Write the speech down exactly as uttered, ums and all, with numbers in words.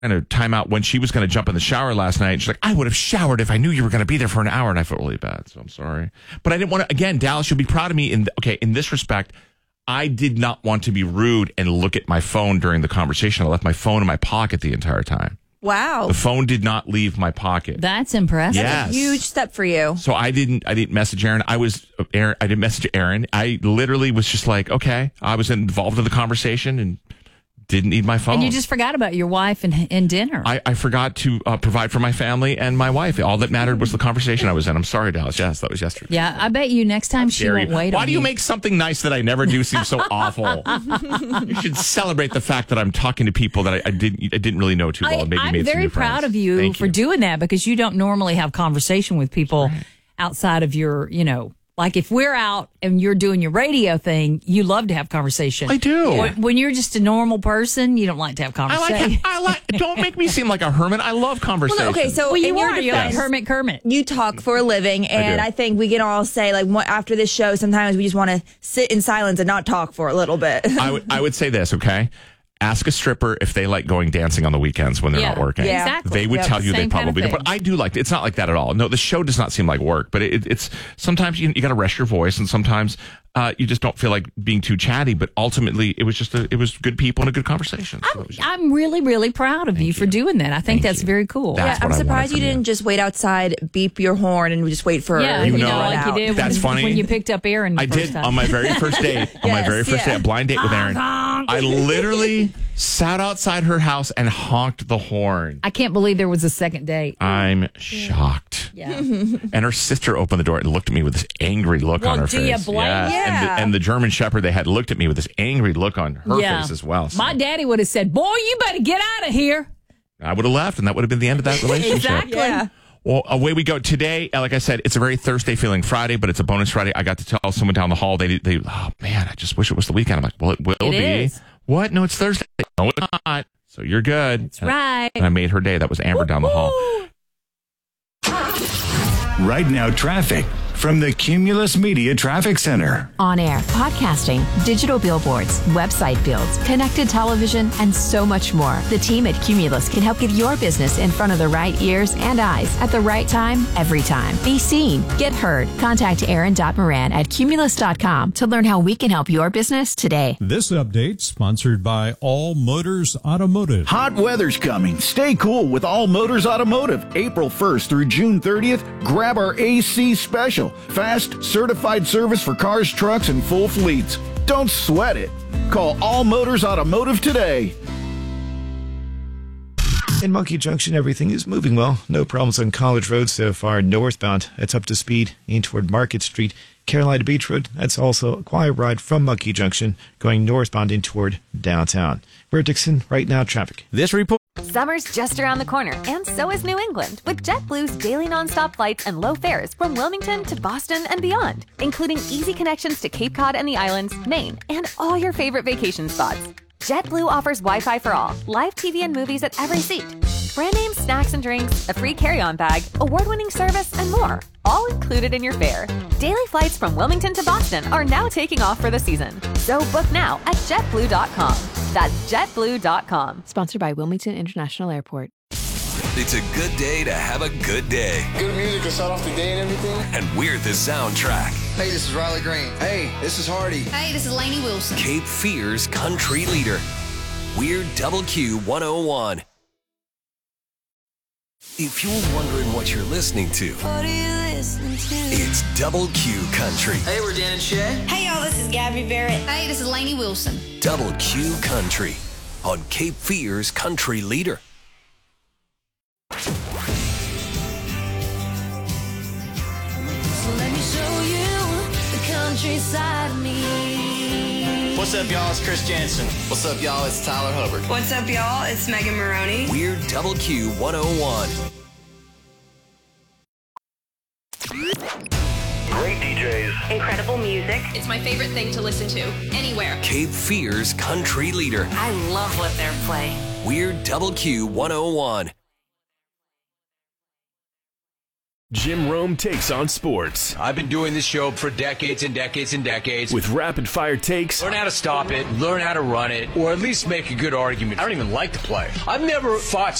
kind of time out when she was going to jump in the shower last night. She's like, I would have showered if I knew you were going to be there for an hour. And I felt really bad. So I'm sorry. But I didn't want to, again, Dallas, you'll be proud of me. In okay, in this respect, I did not want to be rude and look at my phone during the conversation. I left my phone in my pocket the entire time. Wow. The phone did not leave my pocket. That's impressive. Yes. That's a huge step for you. So I didn't I didn't message Aaron. I was Aaron I didn't message Aaron. I literally was just like, okay. I was involved in the conversation and didn't need my phone. And you just forgot about your wife and, and dinner. I, I forgot to uh, provide for my family and my wife. All that mattered was the conversation I was in. I'm sorry, Dallas. Yes, that was yesterday. Yeah, I bet you next time she won't you. wait Why on do you you. make something nice that I never do seem so awful? You should celebrate the fact that I'm talking to people that I, I didn't I didn't really know too well. I, and maybe I'm made some very new proud friends. of you Thank for doing that because you don't normally have conversation with people Right. outside of your, you know, like if we're out and you're doing your radio thing, you love to have conversation. I do. When, when you're just a normal person, you don't like to have I conversation. like. I like. Don't make me seem like a hermit. I love conversation. Well, no, okay, so well, you in your are. You're like defense, Hermit Kermit. you talk for a living, and I I, do. think we can all say, like, what- after this show, sometimes we just want to sit in silence and not talk for a little bit. I would. I would say this. Okay. Ask a stripper if they like going dancing on the weekends when they're Yeah, not working. yeah. Exactly. They would Yep. tell you they Same kind of probably do. thing. But I do like it's not like that at all. No, the show does not seem like work, but it, it's sometimes you, you got to rest your voice, and sometimes uh, you just don't feel like being too chatty. But ultimately, it was just a, it was good people and a good conversation. So I'm, it was just- I'm really, really proud of you for doing that. I think Thank that's you. very cool. That's yeah, I'm what I wanted surprised you from you. didn't just wait outside, beep your horn, and just wait for Yeah, You you know, know, like you did That's when, funny. when you picked up Aaron the I first did time. on my very first date. on my Yes, very first yeah. date, a blind date with Aaron. I literally sat outside her house and honked the horn. I can't believe there was a second date. I'm shocked. Yeah. And her sister opened the door and looked at me with this angry look Well, on her do face. you blame Yes. her? And, the, Yeah. and the German Shepherd they had looked at me with this angry look on her Yeah. face as well. So My daddy would have said, boy, you better get out of here. I would have left, and that would have been the end of that relationship. Exactly. Yeah. Well, away we go. Today, like I said, it's a very Thursday feeling Friday, but it's a bonus Friday. I got to tell someone down the hall, they, they, oh man, I just wish it was the weekend. I'm like, well, it will It be. is. What? No, it's Thursday. No, it's not. So you're good. That's right. And I made her day. That was Amber down the hall. Right now, traffic from the Cumulus Media Traffic Center. On air, podcasting, digital billboards, website builds, connected television, and so much more. The team at Cumulus can help get your business in front of the right ears and eyes at the right time, every time. Be seen, get heard. Contact Aaron.Moran at Cumulus dot com to learn how we can help your business today. This update sponsored by All Motors Automotive. Hot weather's coming. Stay cool with All Motors Automotive. April first through June thirtieth, grab our A C special. Fast, certified service for cars, trucks, and full fleets. Don't sweat it. Call All Motors Automotive today. In Monkey Junction, everything is moving well. No problems on College Road so far. Northbound, that's up to speed. In toward Market Street. Carolina Beach Road, that's also a quiet ride from Monkey Junction, going northbound in toward downtown. We're Dixon, right now, traffic. This report. Summer's just around the corner, and so is New England, with JetBlue's daily nonstop flights and low fares from Wilmington to Boston and beyond, including easy connections to Cape Cod and the islands, Maine, and all your favorite vacation spots. JetBlue offers Wi-Fi for all, live T V and movies at every seat, brand name snacks and drinks, a free carry-on bag, award-winning service, and more, all included in your fare. Daily flights from Wilmington to Boston are now taking off for the season, so book now at jet blue dot com. That's jet blue dot com. Sponsored by Wilmington International Airport. It's a good day to have a good day. Good music to start off the day and everything. And we're the soundtrack. Hey, this is Riley Green. Hey, this is Hardy. Hey, this is Lainey Wilson. Cape Fear's country leader. We're Double Q one oh one. If you're wondering what you're listening to, What are you listening to? it's Double Q Country. Hey, we're Dan and Shay. Hey, y'all, this is Gabby Barrett. Hey, this is Lainey Wilson. Double Q Country on Cape Fear's country leader. So let me show you the countryside of me. What's up, y'all? It's Chris Jansen. What's up, y'all? It's Tyler Hubbard. What's up, y'all? It's Megan Maroney. We're Double Q one oh one. Great D Js. Incredible music. It's my favorite thing to listen to, anywhere. Cape Fear's country leader. I love what they're playing. We're Double Q one oh one. Jim Rome takes on sports. I've been doing this show for decades and decades and decades. With rapid fire takes. Learn how to stop it, learn how to run it, or at least make a good argument. I don't even like to play. I've never fought